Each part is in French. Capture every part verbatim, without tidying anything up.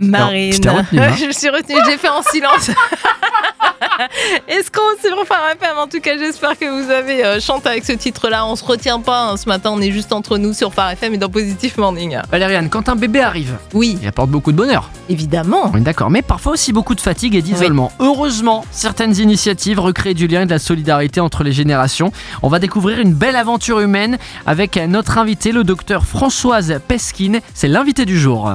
Marine. Je t'ai retenu, hein. Je suis retenue, j'ai fait en silence. Est-ce qu'on sur Phare F M? En tout cas, j'espère que vous avez euh, chanté avec ce titre-là. On se retient pas hein, ce matin, on est juste entre nous sur Phare F M et dans Positive Morning. Valériane, quand un bébé arrive, Oui, il apporte beaucoup de bonheur. évidemment. Oui, d'accord, mais parfois aussi beaucoup de fatigue et d'isolement. Oui. Heureusement, certaines initiatives recréent du lien et de la solidarité entre les générations. On va découvrir une belle aventure humaine avec notre invité, le docteur Françoise Pesquine. C'est l'invité du jour.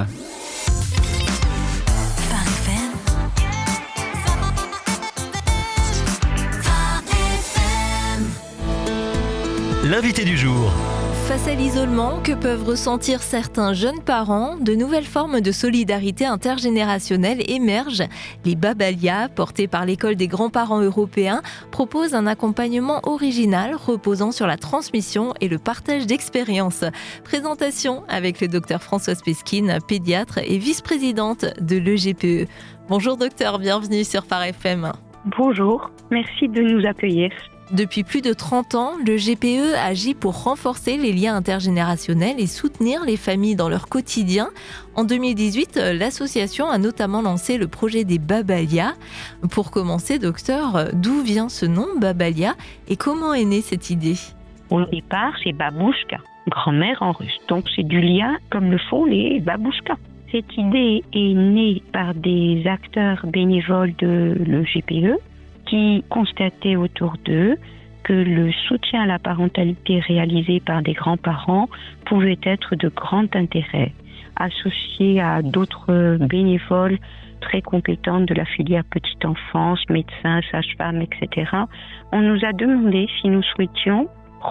L'invité du jour. Face à l'isolement que peuvent ressentir certains jeunes parents, de nouvelles formes de solidarité intergénérationnelle émergent. Les Babalia, portés par l'École des grands-parents européens, proposent un accompagnement original reposant sur la transmission et le partage d'expériences. Présentation avec le docteur Françoise Pesquine, pédiatre et vice-présidente de l'E G P E. Bonjour docteur, bienvenue sur Phare F M. Bonjour, merci de nous accueillir. Depuis plus de trente ans, le G P E agit pour renforcer les liens intergénérationnels et soutenir les familles dans leur quotidien. En deux mille dix-huit, l'association a notamment lancé le projet des Babalia. Pour commencer, docteur, d'où vient ce nom Babalia et comment est née cette idée? Au départ, c'est babouchka, grand-mère en russe. Donc c'est du lien comme le font les babouchkas. Cette idée est née par des acteurs bénévoles de l'E G P E qui constataient autour d'eux que le soutien à la parentalité réalisé par des grands-parents pouvait être de grand intérêt, associé à d'autres bénévoles très compétentes de la filière petite enfance, médecins, sages-femmes, et cetera. On nous a demandé si nous souhaitions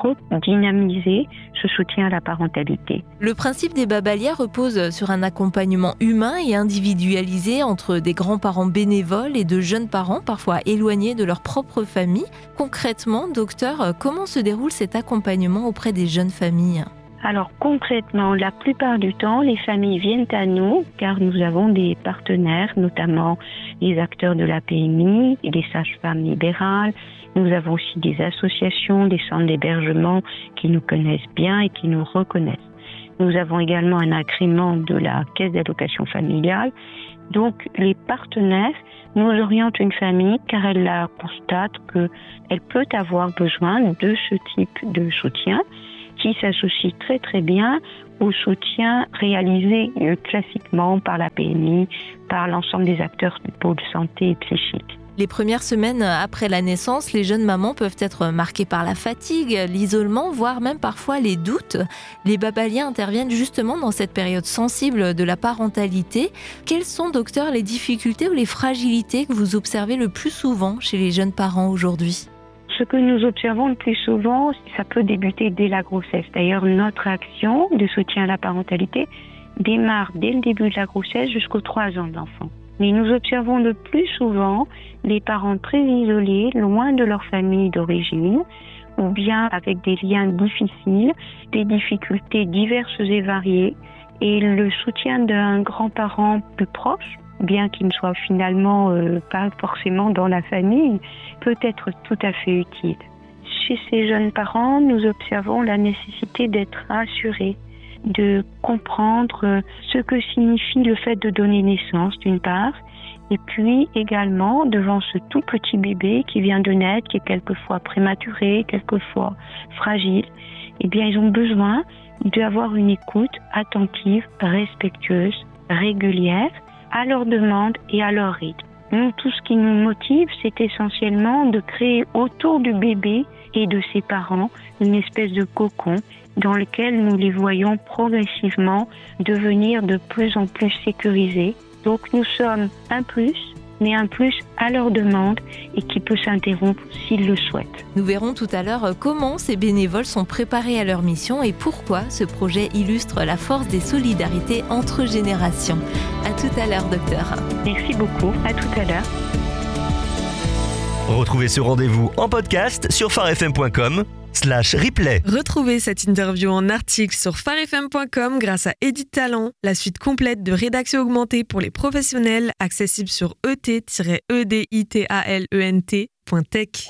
redynamiser ce soutien à la parentalité. Le principe des Babalia repose sur un accompagnement humain et individualisé entre des grands-parents bénévoles et de jeunes parents parfois éloignés de leur propre famille. Concrètement, docteur, comment se déroule cet accompagnement auprès des jeunes familles ? Alors concrètement, la plupart du temps, les familles viennent à nous car nous avons des partenaires, notamment les acteurs de la P M I, les sages-femmes libérales. Nous avons aussi des associations, des centres d'hébergement qui nous connaissent bien et qui nous reconnaissent. Nous avons également un agrément de la Caisse d'allocation familiale. Donc les partenaires nous orientent une famille car elle la constate qu'elle peut avoir besoin de ce type de soutien qui s'associe très très bien au soutien réalisé euh, classiquement par la P M I, par l'ensemble des acteurs du pôle santé et psychique. Les premières semaines après la naissance, les jeunes mamans peuvent être marquées par la fatigue, l'isolement, voire même parfois les doutes. Les Babalia interviennent justement dans cette période sensible de la parentalité. Quelles sont, docteur, les difficultés ou les fragilités que vous observez le plus souvent chez les jeunes parents aujourd'hui ? Ce que nous observons le plus souvent, ça peut débuter dès la grossesse. D'ailleurs, notre action de soutien à la parentalité démarre dès le début de la grossesse jusqu'aux trois ans de l'enfant. Mais nous observons le plus souvent des parents très isolés, loin de leur famille d'origine, ou bien avec des liens difficiles, des difficultés diverses et variées, et le soutien d'un grand-parent plus proche, bien qu'il ne soit finalement euh, pas forcément dans la famille, peut être tout à fait utile. Chez ces jeunes parents, nous observons la nécessité d'être rassurés, de comprendre ce que signifie le fait de donner naissance d'une part, et puis également devant ce tout petit bébé qui vient de naître, qui est quelquefois prématuré, quelquefois fragile, eh bien ils ont besoin d'avoir une écoute attentive, respectueuse, régulière, à leur demande et à leur rythme. Nous, tout ce qui nous motive, c'est essentiellement de créer autour du bébé et de ses parents une espèce de cocon dans lequel nous les voyons progressivement devenir de plus en plus sécurisés. Donc nous sommes un plus, mais un plus à leur demande et qui peut s'interrompre s'ils le souhaitent. Nous verrons tout à l'heure comment ces bénévoles sont préparés à leur mission et pourquoi ce projet illustre la force des solidarités entre générations. À tout à l'heure, docteur. Merci beaucoup, à tout à l'heure. Retrouvez ce rendez-vous en podcast sur pharefm point com slash replay. Retrouvez cette interview en article sur pharefm point com grâce à Edit Talent, la suite complète de rédaction augmentée pour les professionnels, accessible sur e t tiret e d i t a l e n t point tech.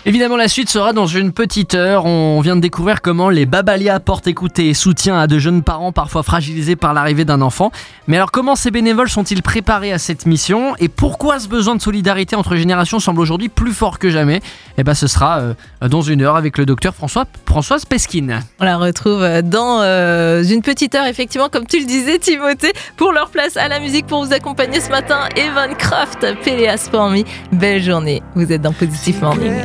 Évidemment, la suite sera dans une petite heure. On vient de découvrir comment les Babalia portent écoute et soutien à de jeunes parents parfois fragilisés par l'arrivée d'un enfant. Mais alors, comment ces bénévoles sont-ils préparés à cette mission et pourquoi ce besoin de solidarité entre générations semble aujourd'hui plus fort que jamais? Eh ben, ce sera euh, dans une heure avec le docteur François, Françoise Pesquine. On la retrouve dans euh, une petite heure, effectivement, comme tu le disais, Timothée. Pour leur place à la musique, pour vous accompagner ce matin, Evan Kraft, Péléas for Me. Belle journée. Vous êtes dans Positive Morning.